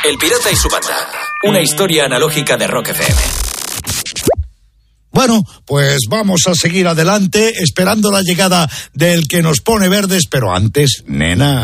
El Pirata y su banda. Una historia analógica de Rock FM. Bueno, pues vamos a seguir adelante esperando la llegada del que nos pone verdes, pero antes, nena.